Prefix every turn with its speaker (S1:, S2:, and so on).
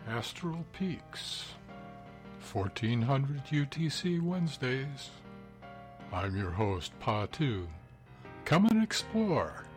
S1: Astral Peaks, 1400 UTC Wednesdays. I'm your host, Pa 2. Come and explore.